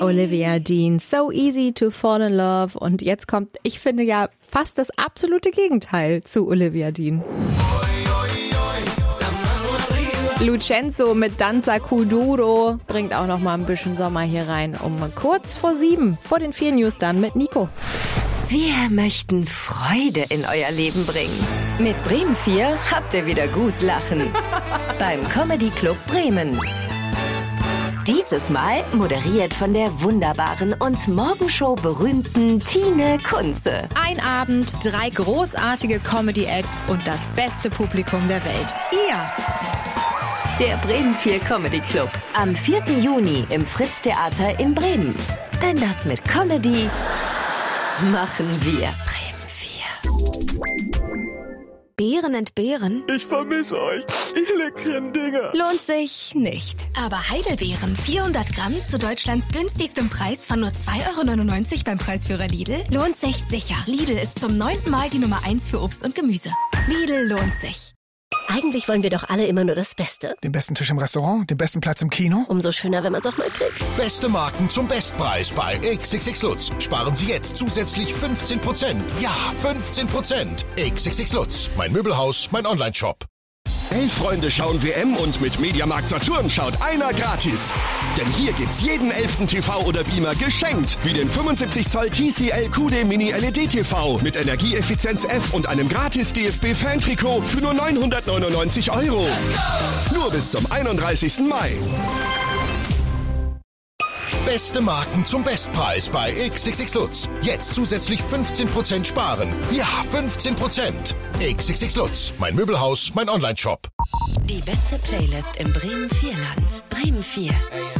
Olivia Dean, So Easy to Fall in Love. Und jetzt kommt, ich finde ja fast das absolute Gegenteil zu Olivia Dean. Lucenzo mit Danza Kuduro bringt auch noch mal ein bisschen Sommer hier rein. Um kurz vor 7, vor den 4 News dann mit Nico. Wir möchten Freude in euer Leben bringen. Mit Bremen 4 habt ihr wieder gut lachen. Beim Comedy Club Bremen. Dieses Mal moderiert von der wunderbaren und Morgenshow berühmten Tine Kunze. Ein Abend, 3 großartige Comedy-Acts und das beste Publikum der Welt. Ihr! Der Bremen 4 Comedy Club. Am 4. Juni im Fritz-Theater in Bremen. Denn das mit Comedy machen wir. Bremen 4. Beeren entbehren? Ich vermisse euch, ihr leckeren Dinger. Lohnt sich nicht. Aber Heidelbeeren, 400 Gramm zu Deutschlands günstigstem Preis von nur 2,99 € beim Preisführer Lidl, lohnt sich sicher. Lidl ist zum 9. Mal die Nummer 1 für Obst und Gemüse. Lidl lohnt sich. Eigentlich wollen wir doch alle immer nur das Beste. Den besten Tisch im Restaurant, den besten Platz im Kino. Umso schöner, wenn man es auch mal kriegt. Beste Marken zum Bestpreis bei XXX Lutz. Sparen Sie jetzt zusätzlich 15%. Ja, 15%. XXX Lutz. Mein Möbelhaus, mein Onlineshop. 11 Freunde schauen WM und mit Mediamarkt Saturn schaut einer gratis. Denn hier gibt's jeden 11. TV oder Beamer geschenkt. Wie den 75 Zoll TCL QD Mini LED TV mit Energieeffizienz F und einem gratis DFB-Fan-Trikot für nur 999 €. Nur bis zum 31. Mai. Beste Marken zum Bestpreis bei XXX Lutz. Jetzt zusätzlich 15% sparen. Ja, 15%. XXX Lutz. Mein Möbelhaus, mein Onlineshop. Die beste Playlist im Bremen 4 Land. Bremen 4.